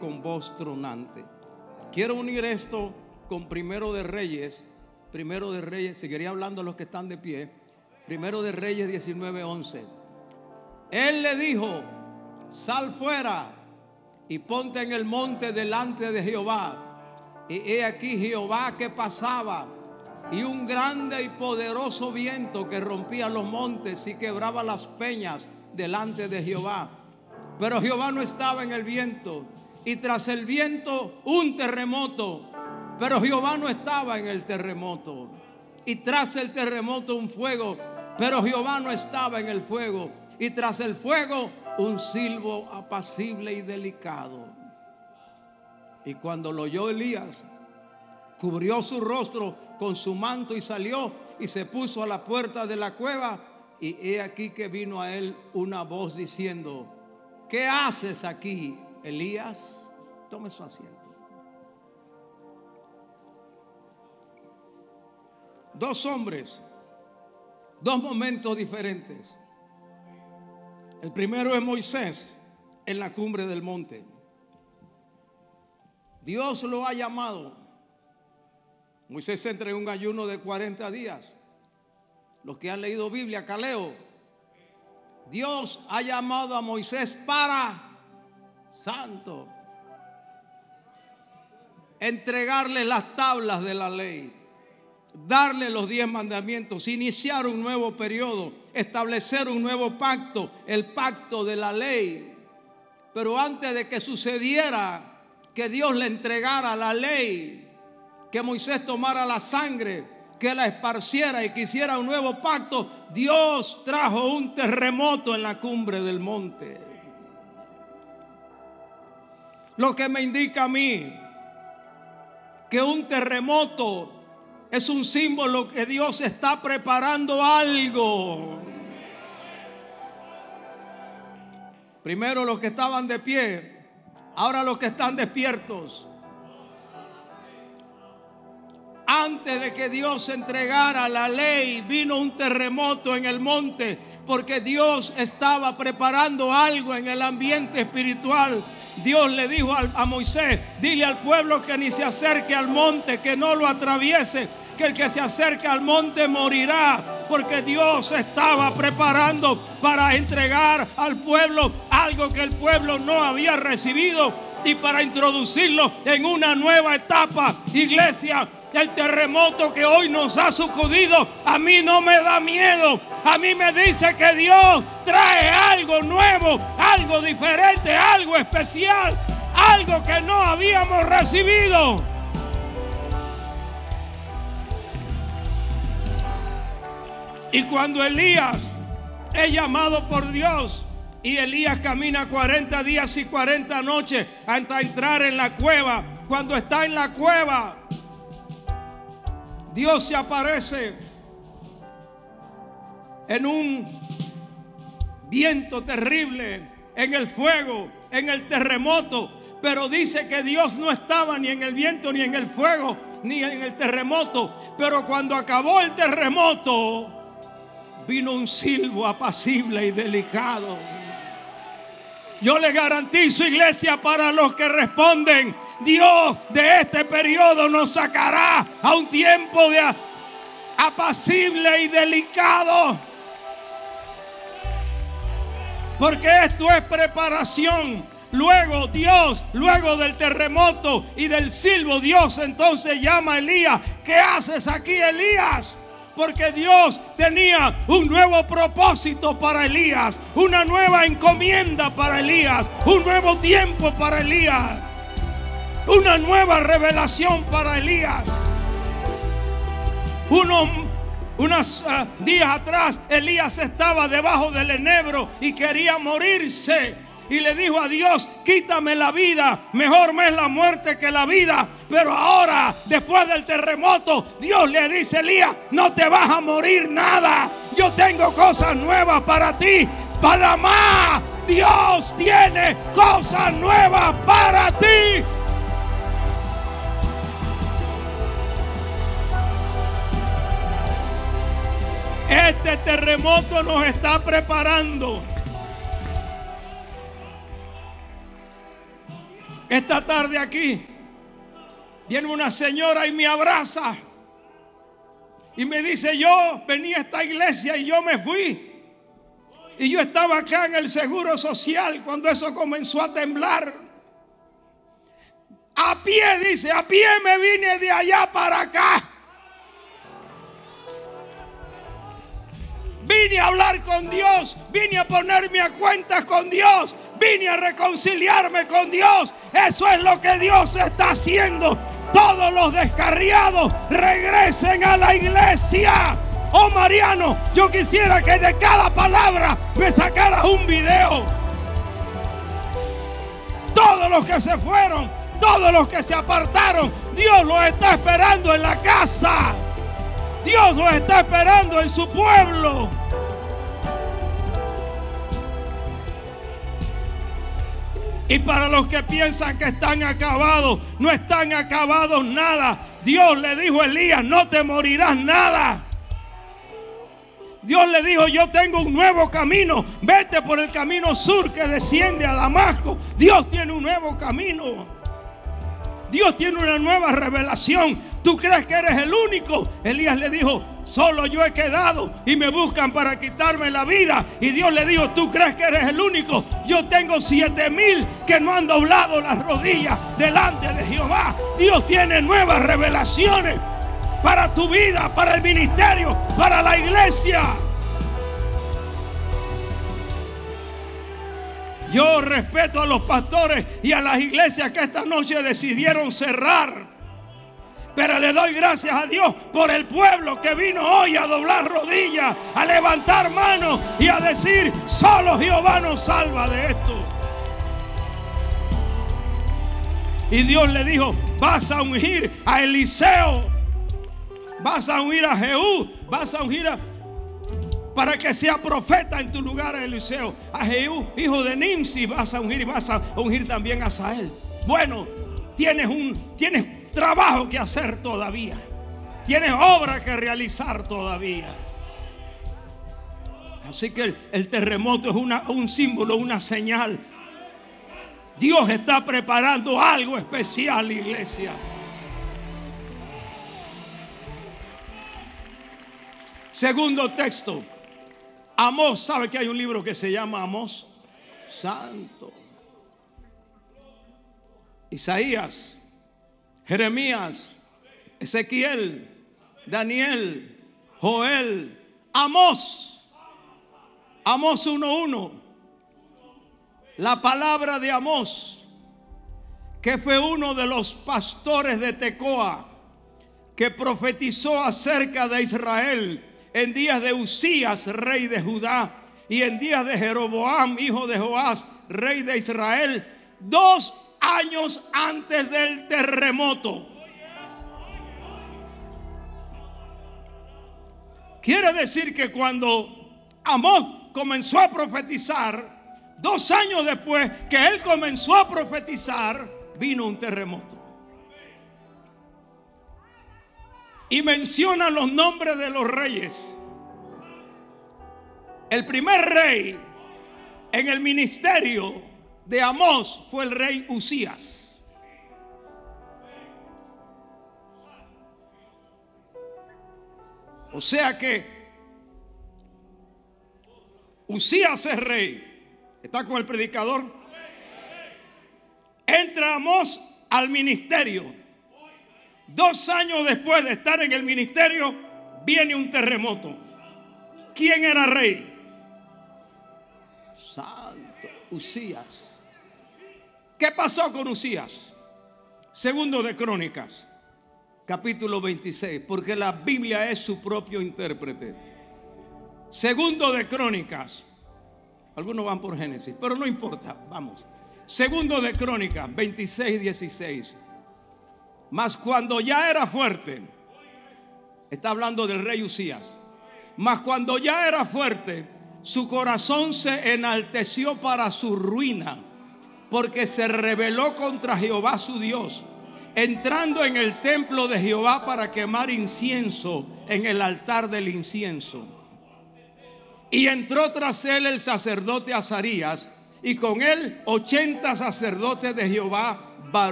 con voz tronante. Quiero unir esto con Primero de Reyes, seguiría hablando a los que están de pie. Primero de Reyes 19:11. Él le dijo: sal fuera y ponte en el monte delante de Jehová. Y he aquí Jehová que pasaba, y un grande y poderoso viento que rompía los montes y quebraba las peñas delante de Jehová. Pero Jehová no estaba en el viento, y tras el viento un terremoto. Pero Jehová no estaba en el terremoto, y tras el terremoto un fuego. Pero Jehová no estaba en el fuego, y tras el fuego un silbo apacible y delicado. Y cuando lo oyó Elías, cubrió su rostro con su manto y salió y se puso a la puerta de la cueva. Y he aquí que vino a él una voz diciendo: ¿qué haces aquí, Elías? Tome su asiento. Dos hombres, dos momentos diferentes. El primero es Moisés en la cumbre del monte. Dios lo ha llamado. Moisés entra en un ayuno de 40 días. Los que han leído Biblia, Caleo. Dios ha llamado a Moisés para santo, entregarle las tablas de la ley, darle los 10 mandamientos, iniciar un nuevo periodo, establecer un nuevo pacto, el pacto de la ley. Pero antes de que sucediera que Dios le entregara la ley, que Moisés tomara la sangre, que la esparciera y que hiciera un nuevo pacto, Dios trajo un terremoto en la cumbre del monte. Lo que me indica a mí que un terremoto es un símbolo que Dios está preparando algo. Primero los que estaban de pie, ahora los que están despiertos. Antes de que Dios entregara la ley, vino un terremoto en el monte, porque Dios estaba preparando algo en el ambiente espiritual. Dios le dijo a Moisés: dile al pueblo que ni se acerque al monte, que no lo atraviese, que el que se acerque al monte morirá, porque Dios estaba preparando para entregar al pueblo algo que el pueblo no había recibido y para introducirlo en una nueva etapa. Iglesia, el terremoto que hoy nos ha sacudido a mí no me da miedo. A mí me dice que Dios trae algo nuevo, algo diferente, algo especial, algo que no habíamos recibido. Y cuando Elías es llamado por Dios, y Elías camina 40 días y 40 noches hasta entrar en la cueva. Cuando está en la cueva, Dios se aparece en un viento terrible, en el fuego, en el terremoto. Pero dice que Dios no estaba ni en el viento, ni en el fuego, ni en el terremoto. Pero cuando acabó el terremoto, vino un silbo apacible y delicado. Yo le garantizo, iglesia, para los que responden, Dios de este periodo nos sacará a un tiempo de apacible y delicado. Porque esto es preparación. Luego Dios, luego del terremoto y del silbo, Dios entonces llama a Elías. ¿Qué haces aquí, Elías? Porque Dios tenía un nuevo propósito para Elías, una nueva encomienda para Elías, un nuevo tiempo para Elías, una nueva revelación para Elías. Unos días atrás, Elías estaba debajo del enebro y quería morirse. Y le dijo a Dios: quítame la vida, mejor me es la muerte que la vida. Pero ahora, después del terremoto, Dios le dice a Elías: no te vas a morir nada. Yo tengo cosas nuevas para ti. Para más, Dios tiene cosas nuevas para ti. Este terremoto nos está preparando. Este esta tarde aquí viene una señora y me abraza y me dice: yo venía a esta iglesia y yo me fui. Y yo estaba acá en el Seguro Social cuando eso comenzó a temblar. A pie, dice, a pie me vine de allá para acá. Vine a hablar con Dios, vine a ponerme a cuentas con Dios, vine a reconciliarme con Dios. Eso es lo que Dios está haciendo. Todos los descarriados regresen a la iglesia. Oh, Mariano, yo quisiera que de cada palabra me sacaras un video. Todos los que se fueron, todos los que se apartaron, Dios los está esperando en la casa. Dios los está esperando en su pueblo. Y para los que piensan que están acabados, no están acabados nada. Dios le dijo a Elías: no te morirás nada. Dios le dijo: yo tengo un nuevo camino, vete por el camino sur que desciende a Damasco. Dios tiene un nuevo camino. Dios tiene una nueva revelación. ¿Tú crees que eres el único? Elías le dijo: solo yo he quedado y me buscan para quitarme la vida. Y Dios le dijo: ¿tú crees que eres el único? Yo tengo 7,000 que no han doblado las rodillas delante de Jehová. Dios tiene nuevas revelaciones para tu vida, para el ministerio, para la iglesia. Yo respeto a los pastores y a las iglesias que esta noche decidieron cerrar, pero le doy gracias a Dios por el pueblo que vino hoy a doblar rodillas, a levantar manos y a decir: solo Jehová nos salva de esto. Y Dios le dijo: vas a ungir a Eliseo, vas a ungir a Jehú, vas a ungir para que sea profeta en tu lugar a Eliseo. A Jehú, hijo de Nimsi, vas a ungir, y vas a ungir también a Asael. Bueno, tienes trabajo que hacer todavía. Tienes obra que realizar todavía. Así que el terremoto es un símbolo, una señal. Dios está preparando algo especial, iglesia. Segundo texto, Amós. ¿Sabe que hay un libro que se llama Amós? Santo. Isaías, Jeremías, Ezequiel, Daniel, Joel, Amós. Amós 1:1. La palabra de Amós, que fue uno de los pastores de Tecoa, que profetizó acerca de Israel en días de Usías, rey de Judá, y en días de Jeroboam, hijo de Joás, rey de Israel, 2 años antes del terremoto. Quiere decir que cuando Amós comenzó a profetizar, 2 años después que él comenzó a profetizar, vino un terremoto. Y menciona los nombres de los reyes. El primer rey en el ministerio de Amós fue el rey Usías. O sea que Usías es rey. ¿Está con el predicador? Entra Amós al ministerio. 2 años después de estar en el ministerio, viene un terremoto. ¿Quién era rey? Santo, Usías. ¿Qué pasó con Usías? Segundo de Crónicas, capítulo 26, porque la Biblia es su propio intérprete. Segundo de Crónicas. Algunos van por Génesis, pero no importa, vamos. Segundo de Crónicas 26:16. Mas cuando ya era fuerte, está hablando del rey Usías. Mas cuando ya era fuerte, su corazón se enalteció para su ruina, porque se rebeló contra Jehová su Dios, entrando en el templo de Jehová para quemar incienso en el altar del incienso. Y entró tras él el sacerdote Azarías y con él 80 sacerdotes de Jehová,